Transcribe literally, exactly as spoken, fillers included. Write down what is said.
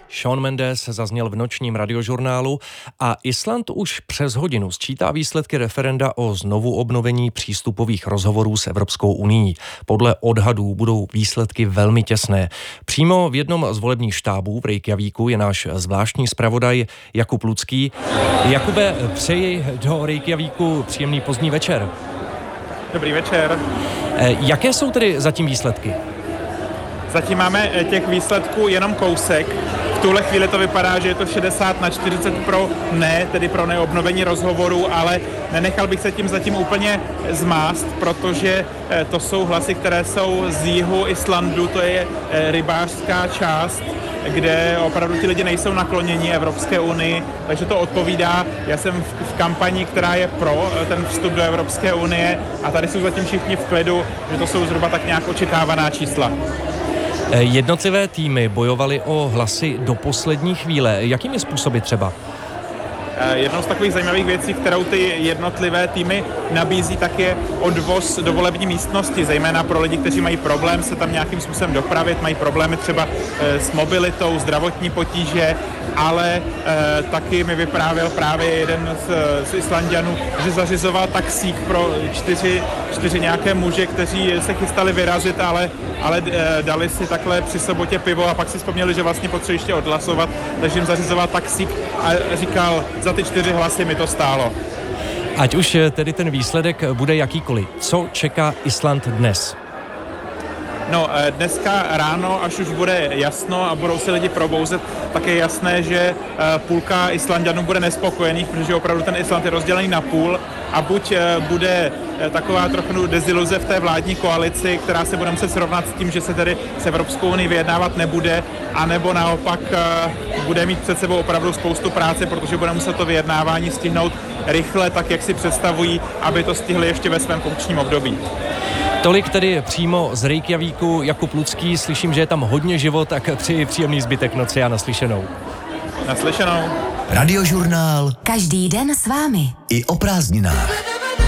Shawn Mendes zazněl v nočním radiožurnálu a Island už přes hodinu sčítá výsledky referenda o znovu obnovení přístupových rozhovorů s Evropskou unií. Podle odhadů budou výsledky velmi těsné. Přímo v jednom z volebních štábů v Reykjavíku je náš zvláštní zpravodaj Jakub Lucký. Jakube, přeji do Reykjavíku příjemný pozdní večer. Dobrý večer. Jaké jsou tedy zatím výsledky? Zatím máme těch výsledků jenom kousek. V tuhle chvíli to vypadá, že je to šedesát na čtyřicet pro ne, tedy pro neobnovení rozhovoru, ale nenechal bych se tím zatím úplně zmást, protože to jsou hlasy, které jsou z jihu Islandu, to je rybářská část, kde opravdu ti lidi nejsou nakloněni Evropské unii, takže to odpovídá. Já jsem v kampani, která je pro ten vstup do Evropské unie a tady jsou zatím všichni v klidu, že to jsou zhruba tak nějak očekávaná čísla. Jednotlivé týmy bojovaly o hlasy do poslední chvíle. Jakými způsoby třeba? Jednou z takových zajímavých věcí, kterou ty jednotlivé týmy nabízí, tak je odvoz do volební místnosti, zejména pro lidi, kteří mají problém se tam nějakým způsobem dopravit, mají problémy třeba s mobilitou, zdravotní potíže, ale e, taky mi vyprávěl právě jeden z, z Islanďanů, že zařizoval taxík pro čtyři, čtyři nějaké muže, kteří se chystali vyrazit, ale, ale e, dali si takhle při sobotě pivo a pak si vzpomněli, že vlastně potřebují ještě odhlasovat, takže jim zařizoval taxík a říkal, za ty čtyři hlasy mi to stálo. Ať už tedy ten výsledek bude jakýkoliv. Co čeká Island dnes? No, dneska ráno, až už bude jasno a budou se lidi probouzet, tak je jasné, že půlka Islanďanů bude nespokojených, protože opravdu ten Island je rozdělený na půl a buď bude taková trochu deziluze v té vládní koalici, která se bude muset srovnat s tím, že se tedy s Evropskou unii vyjednávat nebude, anebo naopak bude mít před sebou opravdu spoustu práce, protože bude muset to vyjednávání stihnout rychle, tak jak si představují, aby to stihli ještě ve svém funkčním období. Tolik tedy přímo z Reykjavíku Jakub Lucký. Slyším, že je tam hodně život, tak přeji příjemný zbytek noci a naslyšenou. Naslyšenou. Radiožurnál. Každý den s vámi. I o prázdninách.